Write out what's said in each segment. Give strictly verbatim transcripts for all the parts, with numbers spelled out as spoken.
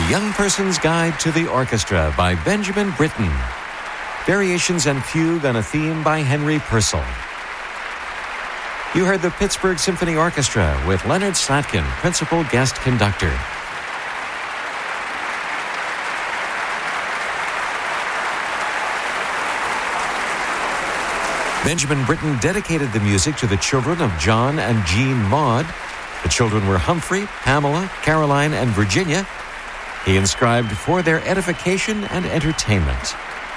Young Person's Guide to the Orchestra by Benjamin Britten. Variations and Fugue on a Theme by Henry Purcell. You heard the Pittsburgh Symphony Orchestra with Leonard Slatkin, principal guest conductor. Benjamin Britten dedicated the music to the children of John and Jean Maud. The children were Humphrey, Pamela, Caroline, and Virginia. He inscribed for their edification and entertainment.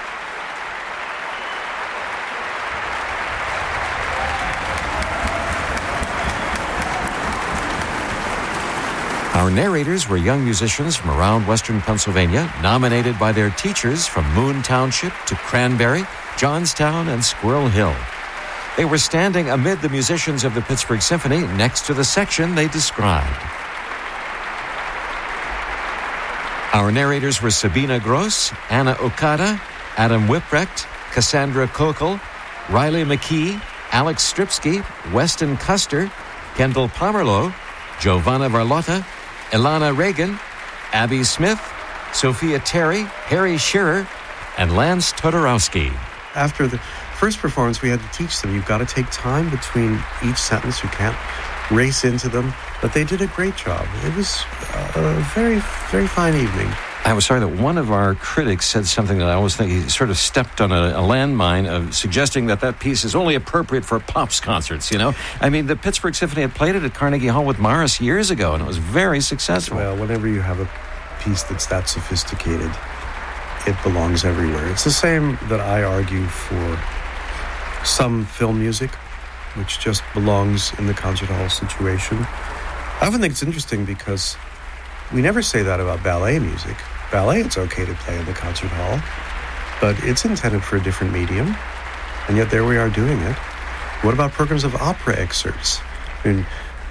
Our narrators were young musicians from around Western Pennsylvania, nominated by their teachers from Moon Township to Cranberry, Johnstown, and Squirrel Hill. They were standing amid the musicians of the Pittsburgh Symphony next to the section they described. Our narrators were Sabina Gross, Anna Okada, Adam Whiprecht, Cassandra Kokel, Riley McKee, Alex Stripsky, Weston Custer, Kendall Pomerlow, Giovanna Varlotta, Ilana Reagan, Abby Smith, Sophia Terry, Harry Shearer, and Lance Todorowski. After the first performance, we had to teach them, you've got to take time between each sentence. You can't race into them. But they did a great job. It was a very, very fine evening. I was sorry that one of our critics said something that I always think he sort of stepped on a, a landmine of suggesting that that piece is only appropriate for Pops concerts, you know? I mean, the Pittsburgh Symphony had played it at Carnegie Hall with Morris years ago, and it was very successful. Well, whenever you have a piece that's that sophisticated, it belongs everywhere. It's the same that I argue for some film music, which just belongs in the concert hall situation. I often think it's interesting because we never say that about ballet music. Ballet, it's okay to play in the concert hall, but it's intended for a different medium, and yet there we are doing it. What about programs of opera excerpts? I mean,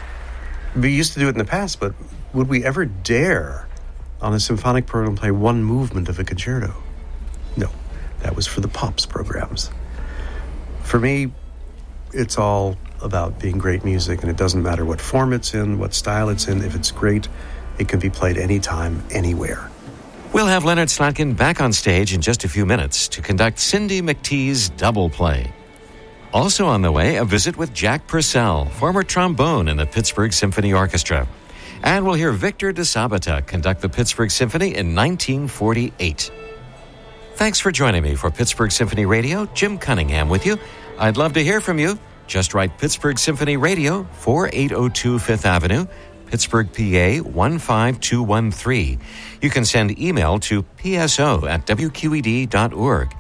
we used to do it in the past, but would we ever dare on a symphonic program play one movement of a concerto? No, that was for the Pops programs. For me, it's all about being great music, and it doesn't matter what form it's in, what style it's in. If it's great, it can be played anytime, anywhere. We'll have Leonard Slatkin back on stage in just a few minutes to conduct Cindy McTee's double play. Also on the way, a visit with Jack Purcell, former trombone in the Pittsburgh Symphony Orchestra. And we'll hear Victor de Sabata conduct the Pittsburgh Symphony in nineteen forty-eight. Thanks for joining me for Pittsburgh Symphony Radio. Jim Cunningham with you. I'd love to hear from you. Just write Pittsburgh Symphony Radio, forty-eight oh two Fifth Avenue, Pittsburgh, P A one five two one three. You can send email to p s o at w q e d dot org.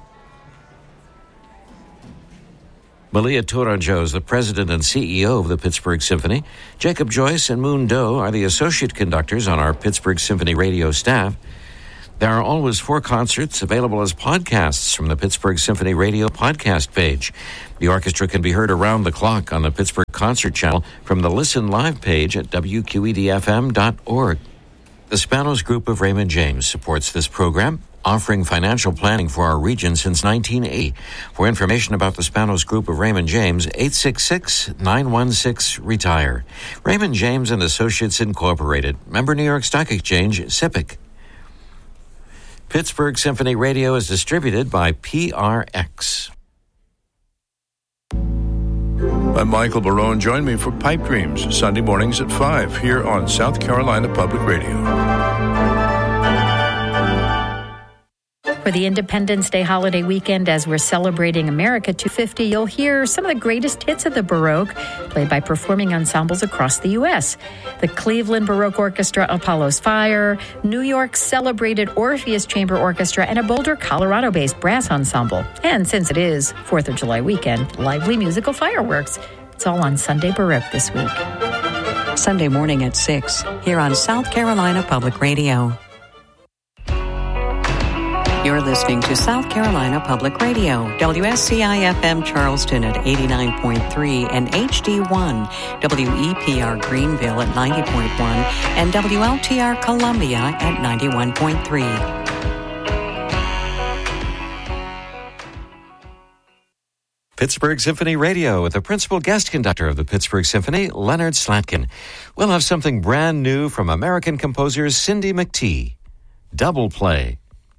Malia Tourangeau is the president and C E O of the Pittsburgh Symphony. Jacob Joyce and Moon Doe are the associate conductors on our Pittsburgh Symphony radio staff. There are always four concerts available as podcasts from the Pittsburgh Symphony Radio podcast page. The orchestra can be heard around the clock on the Pittsburgh Concert Channel from the Listen Live page at w q e d f m dot org. The Spanos Group of Raymond James supports this program, offering financial planning for our region since nineteen eighty. For information about the Spanos Group of Raymond James, eight six six, nine one six, RETIRE. Raymond James and Associates Incorporated, member New York Stock Exchange, S I P C. Pittsburgh Symphony Radio is distributed by P R X. I'm Michael Barone. Join me for Pipe Dreams, Sunday mornings at five, here on South Carolina Public Radio. For the Independence Day holiday weekend, as we're celebrating America two fifty, you'll hear some of the greatest hits of the Baroque, played by performing ensembles across the U S The Cleveland Baroque Orchestra, Apollo's Fire, New York's celebrated Orpheus Chamber Orchestra, and a Boulder, Colorado-based brass ensemble. And since it is fourth of July weekend, lively musical fireworks. It's all on Sunday Baroque this week. Sunday morning at six, here on South Carolina Public Radio. You're listening to South Carolina Public Radio, W S C I F M Charleston at eighty-nine point three and H D one, W E P R Greenville at ninety point one, and W L T R Columbia at ninety-one point three. Pittsburgh Symphony Radio with the principal guest conductor of the Pittsburgh Symphony, Leonard Slatkin. We'll have something brand new from American composer Cindy McTee. Double Play.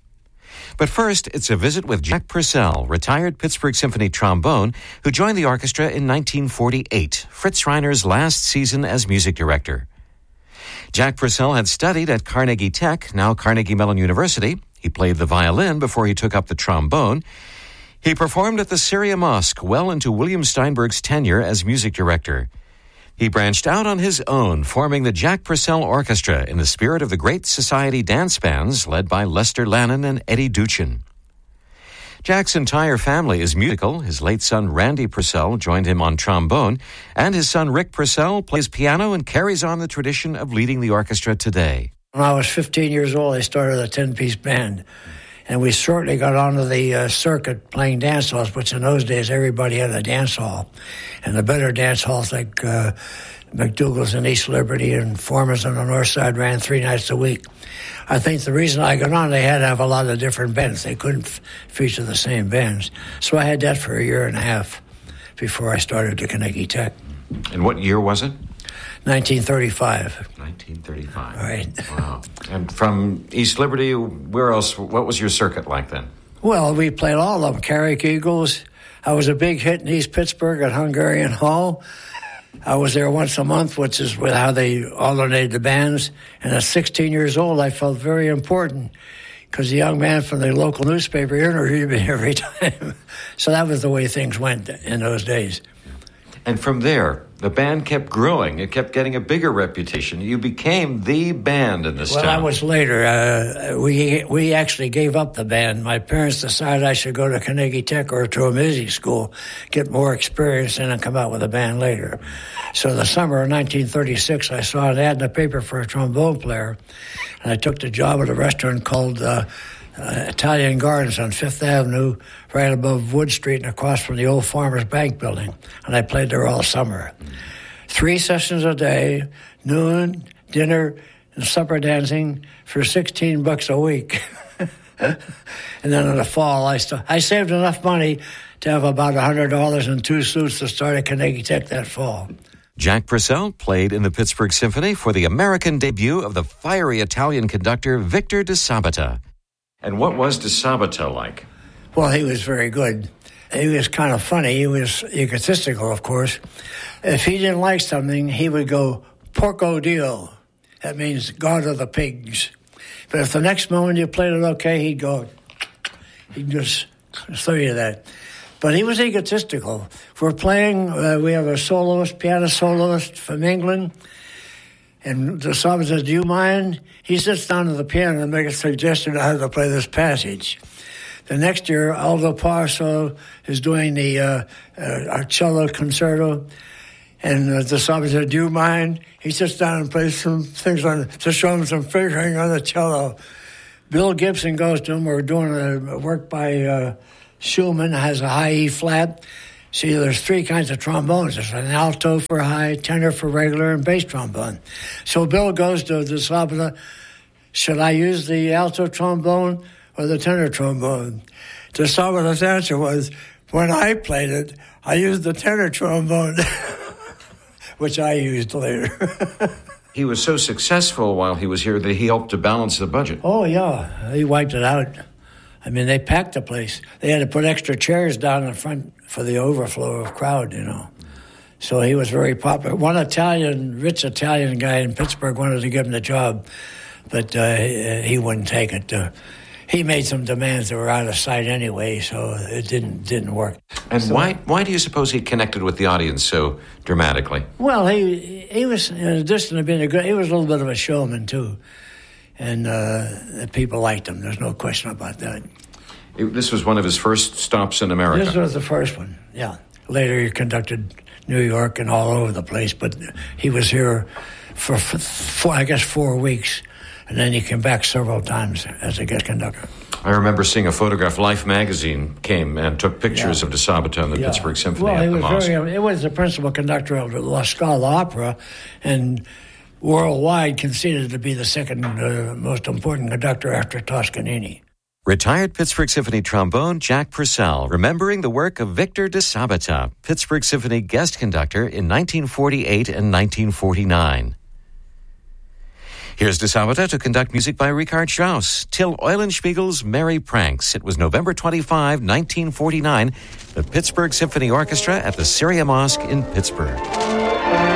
But first, it's a visit with Jack Purcell, retired Pittsburgh Symphony trombone, who joined the orchestra in nineteen forty-eight, Fritz Reiner's last season as music director. Jack Purcell had studied at Carnegie Tech, now Carnegie Mellon University. He played the violin before he took up the trombone. He performed at the Syria Mosque well into William Steinberg's tenure as music director. He branched out on his own, forming the Jack Purcell Orchestra in the spirit of the Great Society dance bands led by Lester Lannon and Eddie Duchin. Jack's entire family is musical. His late son, Randy Purcell, joined him on trombone, and his son, Rick Purcell, plays piano and carries on the tradition of leading the orchestra today. When I was fifteen years old, I started a ten-piece band, and we shortly got onto the uh, circuit playing dance halls, which in those days everybody had a dance hall. And the better dance halls like uh, McDougal's in East Liberty and Foreman's on the North Side ran three nights a week. I think the reason I got on, they had to have a lot of different bands. They couldn't f- feature the same bands. So I had that for a year and a half before I started at Carnegie Tech. And what year was it? nineteen thirty-five. nineteen thirty-five. Right. Wow. And from East Liberty, where else, what was your circuit like then? Well, we played all of them. Carrick Eagles. I was a big hit in East Pittsburgh at Hungarian Hall. I was there once a month, which is how they alternated the bands. And at sixteen years old, I felt very important because the young man from the local newspaper interviewed me every time. So that was the way things went in those days. And from there, the band kept growing. It kept getting a bigger reputation. You became the band in this well, town. Well, that was later. Uh, we we actually gave up the band. My parents decided I should go to Carnegie Tech or to a music school, get more experience, and then come out with a band later. So the summer of nineteen thirty-six, I saw an ad in the paper for a trombone player, and I took the job at a restaurant called uh, uh, Italian Gardens on Fifth Avenue, right above Wood Street and across from the old Farmers Bank building. And I played there all summer. Three sessions a day, noon, dinner, and supper dancing for sixteen bucks a week. And then in the fall, I st- I saved enough money to have about one hundred dollars and two suits to start at Carnegie Tech that fall. Jack Purcell played in the Pittsburgh Symphony for the American debut of the fiery Italian conductor Victor de Sabata. And what was de Sabata like? Well, he was very good. He was kind of funny. He was egotistical, of course. If he didn't like something, he would go, porco dio. That means God of the pigs. But if the next moment you played it okay, he'd go, he'd just throw you that. But he was egotistical. If we're playing, uh, we have a soloist, piano soloist from England, and the psalmist says, do you mind? He sits down to the piano and makes a suggestion on how to play this passage. The next year, Aldo Parso is doing the uh, uh, cello concerto, and uh, the psalmist says, do you mind? He sits down and plays some things on to show him some fingering on the cello. Bill Gibson goes to him. We're doing a work by uh, Schumann, has a high E flat. See, there's three kinds of trombones. There's an alto for high, tenor for regular, and bass trombone. So Bill goes to the Sabata, should I use the alto trombone or the tenor trombone? The Sabata's answer was, when I played it, I used the tenor trombone, which I used later. He was so successful while he was here that he helped to balance the budget. Oh, yeah. He wiped it out. I mean, they packed the place. They had to put extra chairs down in front for the overflow of crowd, you know. So he was very popular. One Italian, rich Italian guy in Pittsburgh wanted to give him the job, but uh, he wouldn't take it. Uh, he made some demands that were out of sight anyway, so it didn't didn't work. And so, why why do you suppose he connected with the audience so dramatically? Well, he he was, in addition to being a good, he was a little bit of a showman, too. And uh, people liked him. There's no question about that. It, this was one of his first stops in America. This was the first one, yeah. Later he conducted New York and all over the place, but he was here for, for four, I guess, four weeks. And then he came back several times as a guest conductor. I remember seeing a photograph. Life magazine came and took pictures yeah. of de Sabata and the yeah. Pittsburgh Symphony well, at he the was mosque. Very, it was the principal conductor of La Scala Opera, and worldwide considered to be the second uh, most important conductor after Toscanini. Retired Pittsburgh Symphony trombone Jack Purcell, remembering the work of Victor de Sabata, Pittsburgh Symphony guest conductor in nineteen forty-eight and nineteen forty-nine. Here's De Sabata to conduct music by Richard Strauss. Till Eulenspiegel's Merry Pranks. It was November twenty-fifth, nineteen forty-nine. The Pittsburgh Symphony Orchestra at the Syria Mosque in Pittsburgh.